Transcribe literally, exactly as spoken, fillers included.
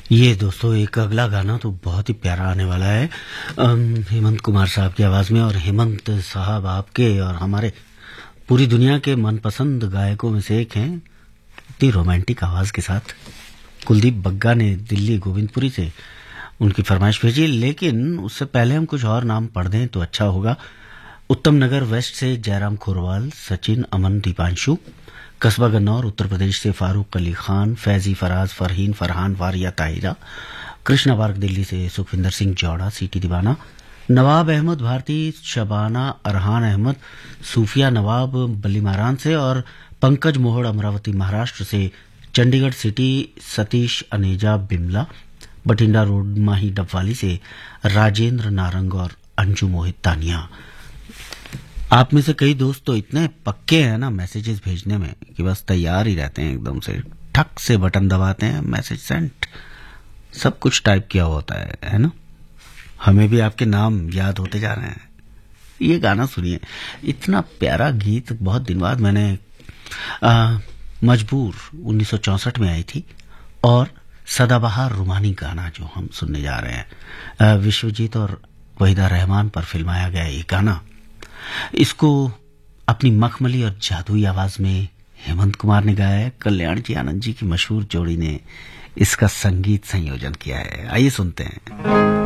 ये दोस्तों एक अगला गाना तो बहुत ही प्यारा आने वाला है अम, हेमंत कुमार साहब की आवाज में। और हेमंत साहब आपके और हमारे पूरी दुनिया के मनपसंद गायकों में से एक हैं। इतनी रोमांटिक आवाज के साथ कुलदीप बग्गा ने दिल्ली गोविंदपुरी से उनकी फरमाइश भेजी, लेकिन उससे पहले हम कुछ और नाम पढ़ दें तो अच्छा होगा। उत्तम नगर वेस्ट से जयराम खोरवाल, सचिन, अमन, दीपांशु। कस्बा गन्नौर उत्तर प्रदेश से फारूक अली खान, फैजी, फराज, फरहीन, फरहान, वारिया, ताहिरा। कृष्णा पार्क दिल्ली से सुखविंदर सिंह जौड़ा, सीटी दीवाना। नवाब अहमद भारती, शबाना, अरहान अहमद, सूफिया नवाब बल्लीमारान से। और पंकज मोहड़ अमरावती महाराष्ट्र से, चंडीगढ़ सिटी सतीश अनेजा बिमला, बठिंडा रोड माही डबवाली से राजेंद्र नारंग और अंजू मोहित तानिया। आप में से कई दोस्त तो इतने पक्के हैं ना मैसेजेस भेजने में कि बस तैयार ही रहते हैं, एकदम से ठक से बटन दबाते हैं, मैसेज सेंड, सब कुछ टाइप किया होता है है ना। हमें भी आपके नाम याद होते जा रहे हैं। ये गाना सुनिए, इतना प्यारा गीत। बहुत दिन बाद मैंने आ, मजबूर उन्नीस सौ चौसठ में आई थी, और सदाबहार रुमानी गाना जो हम सुनने जा रहे हैं, आ, विश्वजीत और वहीदा रहमान पर फिल्माया गया ये गाना। इसको अपनी मखमली और जादुई आवाज में हेमंत कुमार ने गाया है। कल्याण जी आनंद जी की मशहूर जोड़ी ने इसका संगीत संयोजन किया है। आइए सुनते हैं।